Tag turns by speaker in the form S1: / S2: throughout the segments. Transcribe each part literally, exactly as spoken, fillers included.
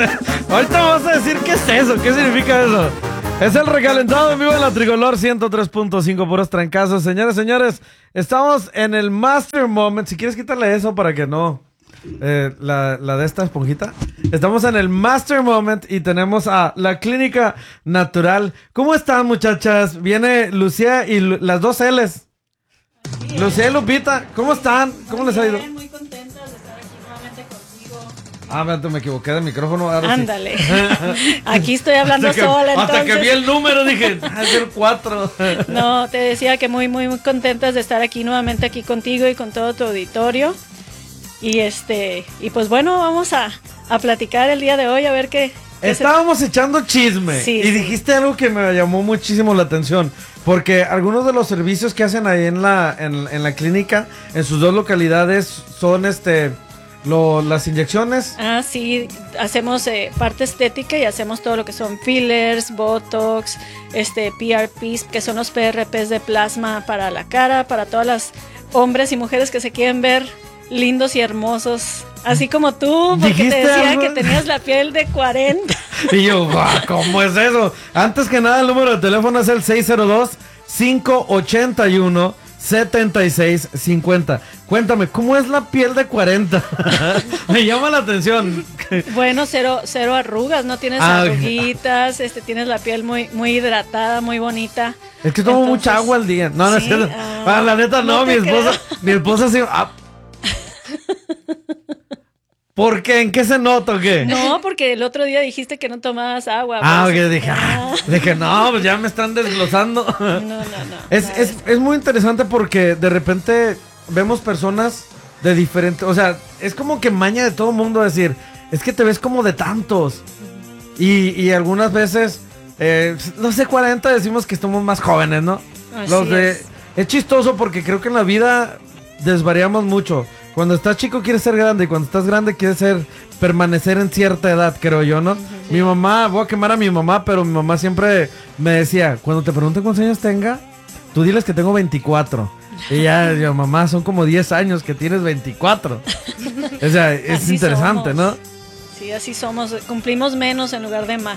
S1: Ahorita vamos a decir qué es eso, qué significa eso. Es el recalentado en vivo en la Tricolor ciento tres punto cinco, puros trancazos. Señores, señores, estamos en el Master Moment. Si quieres quitarle eso para que no... Eh, la, la de esta esponjita. Estamos en el Master Moment y tenemos a la Clínica Natural. ¿Cómo están, muchachas? Viene Lucía y Lu- las dos L's.
S2: Bien.
S1: Lucía y Lupita, ¿cómo están? ¿Cómo
S2: Muy
S1: les ha ido?
S2: bien, muy contentas de estar aquí nuevamente contigo.
S1: Ah, espérate, me equivoqué de micrófono. Ahora sí.
S2: Ándale. Aquí estoy hablando
S1: Hasta que,
S2: sola, entonces.
S1: hasta que vi el número dije, ah, es el cuatro.
S2: No, te decía que muy, muy, muy contentas de estar aquí nuevamente aquí contigo y con todo tu auditorio. Y este, y pues bueno, vamos a, a platicar el día de hoy a ver qué. qué
S1: Estábamos se... echando chisme
S2: sí,
S1: y
S2: sí.
S1: dijiste algo que me llamó muchísimo la atención. Porque algunos de los servicios que hacen ahí en la, en, en la clínica, en sus dos localidades, son este lo, las inyecciones.
S2: Ah, sí, hacemos eh, parte estética y hacemos todo lo que son fillers, botox, este P R Ps, que son los P R Ps de plasma para la cara, para todas las hombres y mujeres que se quieren ver lindos y hermosos, así como tú, porque te decía
S1: algo?
S2: que tenías la piel de cuarenta.
S1: Y yo, guau, ¿cómo es eso? Antes que nada, el número de teléfono es el seis cero dos, cinco ocho uno, siete seis cinco cero. Cuéntame, ¿cómo es la piel de cuarenta? Me llama la atención.
S2: Bueno, cero, cero arrugas, no tienes
S1: Ah,
S2: arruguitas, este, tienes la piel muy, muy hidratada, muy bonita.
S1: Es que tomo
S2: Entonces,
S1: mucha agua al día. No, no es
S2: sí,
S1: cierto.
S2: ah,
S1: Ah, la neta no,
S2: no
S1: mi
S2: te
S1: esposa, mi esposa sí. Ah. ¿Por qué? ¿En qué se nota o qué?
S2: No, porque el otro día dijiste que no tomabas agua.
S1: Ah,
S2: pues.
S1: ok, dije, ah, dije, no, pues ya me están desglosando.
S2: No, no, no.
S1: Es,
S2: nada
S1: es,
S2: de eso.
S1: es muy interesante porque de repente vemos personas de diferentes, o sea, es como que maña de todo mundo decir, es que te ves como de tantos. Y, y algunas veces, eh, no sé, cuarenta decimos que estamos más jóvenes, ¿no?
S2: Así
S1: Los de,
S2: es.
S1: es chistoso porque creo que en la vida desvariamos mucho. Cuando estás chico quieres ser grande y cuando estás grande quieres ser permanecer en cierta edad, creo yo, ¿no?
S2: Sí.
S1: Mi mamá, voy a quemar a mi mamá, pero mi mamá siempre me decía, cuando te pregunten cuántos años tenga, tú diles que tengo veinticuatro. Y ya, yo, mamá, son como diez años que tienes veinticuatro. O sea, es
S2: Así
S1: interesante,
S2: somos.
S1: ¿no?
S2: Sí, así somos. Cumplimos menos en lugar de más.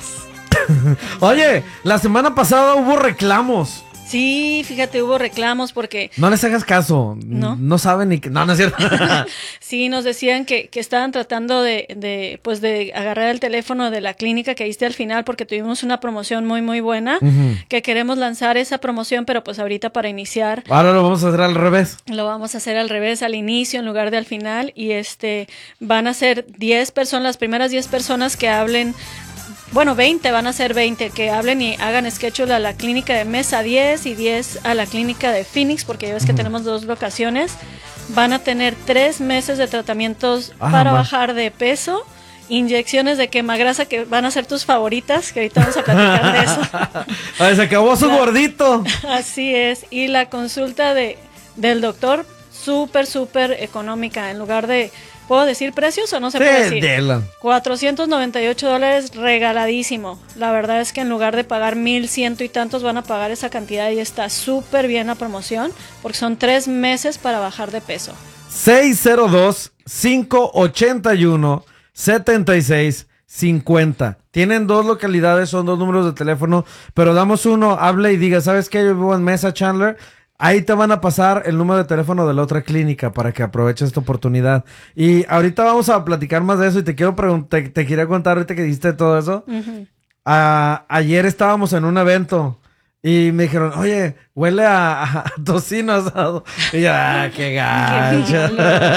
S1: Oye, la semana pasada hubo reclamos.
S2: Sí, fíjate, hubo reclamos porque
S1: No les hagas caso.
S2: ¿No?
S1: No saben ni que... No, no es cierto.
S2: sí nos decían que, que estaban tratando de, de, pues de agarrar el teléfono de la clínica que diste al final porque tuvimos una promoción muy, muy buena,
S1: Ujú.
S2: que queremos lanzar esa promoción, pero pues ahorita para iniciar
S1: Ahora lo vamos a hacer al revés.
S2: lo vamos a hacer al revés, al inicio en lugar de al final, y este van a ser diez personas, las primeras diez personas que hablen, bueno, veinte, van a ser veinte, que hablen y hagan schedule a la clínica de Mesa diez y diez a la clínica de Phoenix, porque ya ves que
S1: Ujú.
S2: tenemos dos locaciones. Van a tener tres meses de tratamientos
S1: Ah,
S2: para
S1: va.
S2: bajar de peso, inyecciones de quemagrasa que van a ser tus favoritas, que ahorita vamos a platicar de eso.
S1: Ay, se acabó su
S2: La-
S1: gordito.
S2: Así es, y la consulta de, del doctor, súper, súper económica. En lugar de, ¿puedo decir precios o no se puede
S1: Sí,
S2: decir?
S1: dela.
S2: cuatrocientos noventa y ocho dólares, regaladísimo. La verdad es que en lugar de pagar mil ciento y tantos van a pagar esa cantidad y está súper bien la promoción porque son tres meses para bajar de peso.
S1: seis cero dos, cinco ocho uno, siete seis cinco cero. Tienen dos localidades, son dos números de teléfono, pero damos uno, hable y diga, ¿sabes qué? Yo vivo en Mesa, Chandler. Ahí te van a pasar el número de teléfono de la otra clínica para que aproveches esta oportunidad. Y ahorita vamos a platicar más de eso y te quiero preguntar, te, te quería contar ahorita que dijiste todo eso.
S2: Ujú.
S1: Ah, ayer estábamos en un evento y me dijeron, oye, huele a, a tocino asado. Y yo, ah, qué gacho.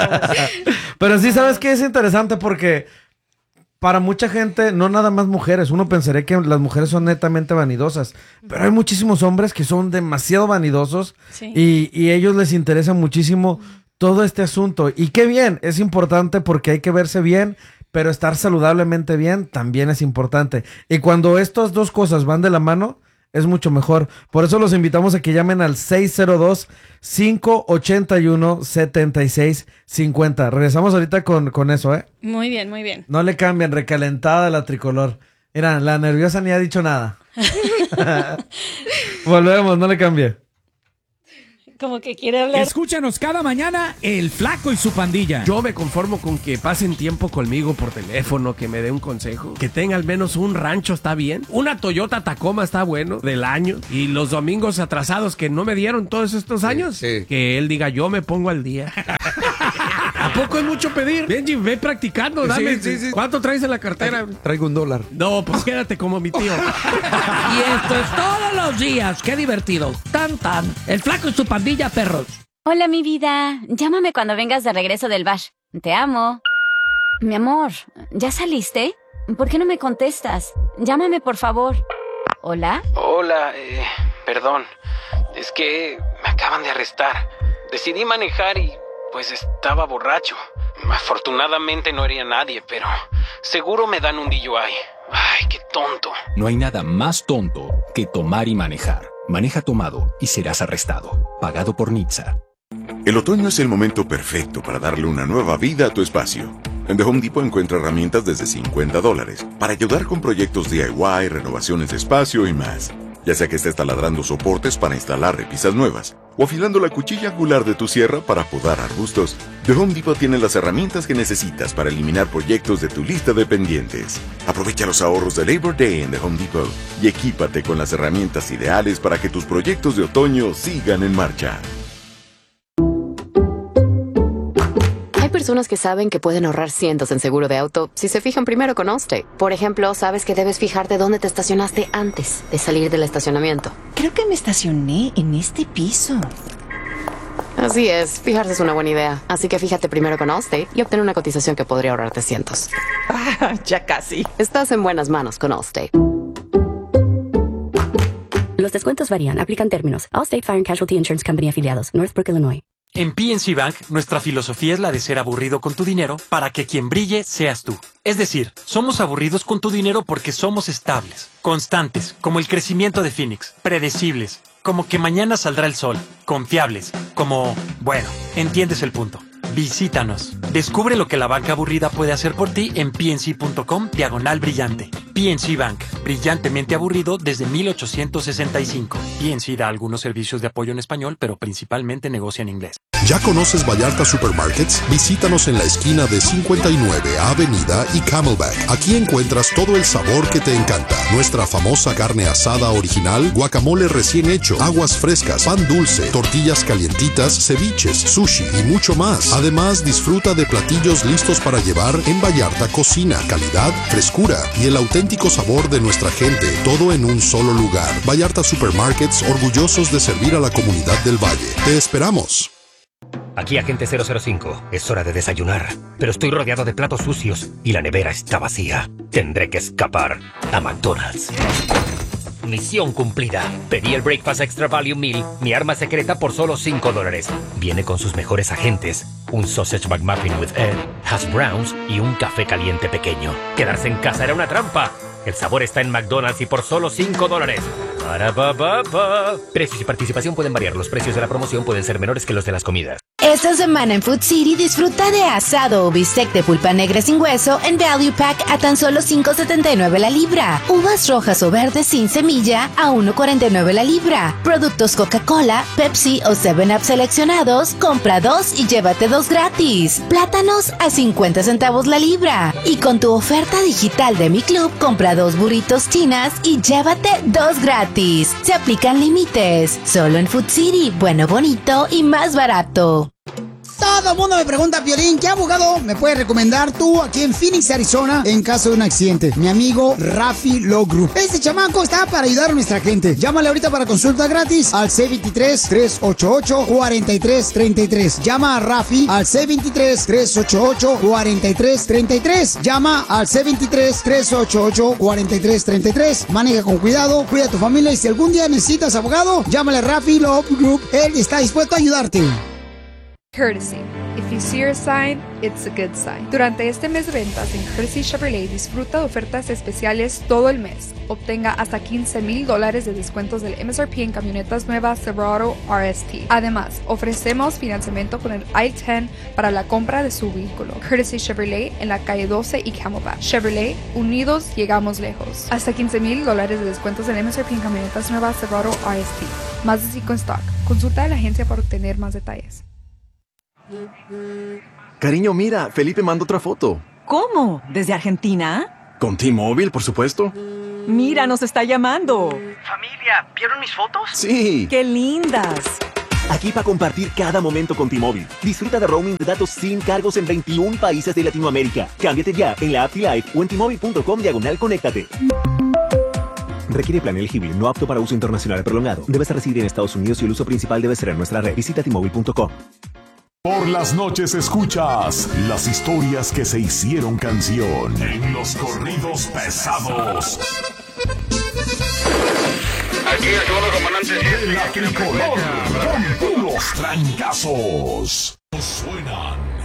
S1: Pero sí, ¿sabes qué? Es interesante porque para mucha gente, no nada más mujeres, uno pensaría que las mujeres son netamente vanidosas, pero hay muchísimos hombres que son demasiado vanidosos
S2: Sí.
S1: y, y ellos les interesa muchísimo todo este asunto. Y qué bien, es importante porque hay que verse bien, pero estar saludablemente bien también es importante. Y cuando estas dos cosas van de la mano, es mucho mejor. Por eso los invitamos a que llamen al seis cero dos, cinco ocho uno, siete seis cinco cero. Regresamos ahorita con, con eso, ¿eh?
S2: Muy bien, muy bien.
S1: No le cambian, recalentada la tricolor. Mira, la nerviosa ni ha dicho nada. Volvemos, no le cambie.
S2: como que quiere hablar.
S3: Escúchanos cada mañana El Flaco y su Pandilla.
S4: Yo me conformo con que pasen tiempo conmigo por teléfono, que me dé un consejo, que tenga al menos un rancho está bien, una Toyota Tacoma está bueno, del año, y los domingos atrasados que no me dieron todos estos años, sí, sí. que él diga yo me pongo al día. ¿A poco es mucho pedir? Benji, ve practicando, dame. Sí, sí, sí. ¿Cuánto traes en la cartera?
S5: Traigo un dólar.
S4: No, pues quédate como mi tío.
S6: Y esto es todos los días. ¡Qué divertido! Tan, tan. El Flaco y su Pandilla, perros.
S7: Hola, mi vida. Llámame cuando vengas de regreso del bash. Te amo. Mi amor, ¿ya saliste? ¿Por qué no me contestas? Llámame, por favor. ¿Hola?
S8: Hola, eh, perdón. Es que me acaban de arrestar. Decidí manejar y... pues estaba borracho. Afortunadamente no hería a nadie, pero seguro me dan un D U I. Ay, qué tonto.
S9: No hay nada más tonto que tomar y manejar. Maneja tomado y serás arrestado. Pagado por N H T S A.
S10: El otoño es el momento perfecto para darle una nueva vida a tu espacio. En The Home Depot encuentra herramientas desde cincuenta dólares para ayudar con proyectos D I Y, renovaciones de espacio y más. Ya sea que estés taladrando soportes para instalar repisas nuevas o afilando la cuchilla angular de tu sierra para podar arbustos, The Home Depot tiene las herramientas que necesitas para eliminar proyectos de tu lista de pendientes. Aprovecha los ahorros de Labor Day en The Home Depot y equípate con las herramientas ideales para que tus proyectos de otoño sigan en marcha.
S11: Hay personas que saben que pueden ahorrar cientos en seguro de auto si se fijan primero con Allstate. Por ejemplo, sabes que debes fijarte dónde te estacionaste antes de salir del estacionamiento.
S12: Creo que me estacioné en este piso.
S11: Así es, fijarse es una buena idea. Así que fíjate primero con Allstate y obtén una cotización que podría ahorrarte cientos.
S12: Ah, ya casi.
S11: Estás en buenas manos con Allstate.
S13: Los descuentos varían, aplican términos. Allstate Fire and Casualty Insurance Company afiliados, Northbrook, Illinois.
S14: En P N C Bank, nuestra filosofía es la de ser aburrido con tu dinero para que quien brille seas tú. Es decir, somos aburridos con tu dinero porque somos estables, constantes, como el crecimiento de Phoenix, predecibles, como que mañana saldrá el sol, confiables, como... bueno, entiendes el punto. Visítanos. Descubre lo que la banca aburrida puede hacer por ti en pnc.com diagonal brillante. P N C Bank, brillantemente aburrido desde mil ochocientos sesenta y cinco. P N C da algunos servicios de apoyo en español, pero principalmente negocia en inglés.
S15: ¿Ya conoces Vallarta Supermarkets? Visítanos en la esquina de cincuenta y nueve Avenida y Camelback. Aquí encuentras todo el sabor que te encanta. Nuestra famosa carne asada original, guacamole recién hecho, aguas frescas, pan dulce, tortillas calientitas, ceviches, sushi y mucho más. Además, disfruta de platillos listos para llevar en Vallarta Cocina. Calidad, frescura y el auténtico sabor de nuestra gente. Todo en un solo lugar. Vallarta Supermarkets, orgullosos de servir a la comunidad del Valle. Te esperamos.
S16: Aquí Agente cero cero cinco, es hora de desayunar, pero estoy rodeado de platos sucios y la nevera está vacía. Tendré que escapar a McDonald's. Misión cumplida. Pedí el Breakfast Extra Value Meal, mi arma secreta por solo cinco dólares. Viene con sus mejores agentes, un Sausage McMuffin with Ed, hash browns y un café caliente pequeño. Quedarse en casa era una trampa. El sabor está en McDonald's y por solo cinco dólares. Para pa, pa, pa. Precios y participación pueden variar. Los precios de la promoción pueden ser menores que los de las comidas.
S17: Esta semana en Food City disfruta de asado o bistec de pulpa negra sin hueso en Value Pack a tan solo cinco setenta y nueve la libra. Uvas rojas o verdes sin semilla a uno cuarenta y nueve la libra. Productos Coca-Cola, Pepsi o seven up seleccionados, compra dos y llévate dos gratis. Plátanos a cincuenta centavos la libra. Y con tu oferta digital de Mi Club, compra dos burritos chinas y llévate dos gratis. Se aplican límites. Solo en Food City, bueno, bonito y más barato.
S18: Todo el mundo me pregunta, Piolín, ¿qué abogado me puedes recomendar tú aquí en Phoenix, Arizona, en caso de un accidente? Mi amigo Rafi Law Group. Este chamaco está para ayudar a nuestra gente. Llámale ahorita para consulta gratis al seis dos tres, tres ocho ocho, cuatro tres tres tres. Llama a Rafi al seis dos tres, tres ocho ocho, cuatro tres tres tres. Llama al seis dos tres, tres ocho ocho, cuatro tres tres tres. Maneja con cuidado, cuida a tu familia y si algún día necesitas abogado, llámale a Rafi Law Group. Él está dispuesto a ayudarte.
S19: Courtesy. If you see your sign, it's a good sign. Durante este mes de ventas en Courtesy Chevrolet disfruta de ofertas especiales todo el mes. Obtenga hasta quince mil dólares de descuentos del M S R P en camionetas nuevas Silverado R S T. Además, ofrecemos financiamiento con el I diez para la compra de su vehículo. Courtesy Chevrolet en la calle doce y Camelback. Chevrolet, unidos llegamos lejos. Hasta quince mil dólares de descuentos del M S R P en camionetas nuevas Silverado R S T. Más de cinco en stock. Consulta a la agencia para obtener más detalles.
S5: Cariño, mira, Felipe mandó otra foto.
S12: ¿Cómo? ¿Desde Argentina?
S5: Con T-Mobile, por supuesto.
S12: Mira, nos está llamando.
S20: Familia, ¿vieron mis fotos?
S5: Sí.
S12: ¡Qué lindas!
S20: Aquí para compartir cada momento con T-Mobile. Disfruta de roaming de datos sin cargos en veintiún países de Latinoamérica. Cámbiate ya en la app T-Life o en T-Mobile.com diagonal conéctate. Requiere plan elegible, no apto para uso internacional prolongado. Debes residir en Estados Unidos y el uso principal debe ser en nuestra red. Visita T Mobile punto com.
S21: Por las noches escuchas las historias que se hicieron canción en los corridos pesados.
S20: Aquí el segundo comandante.
S21: De la tricolor, con puros trancazos. Suenan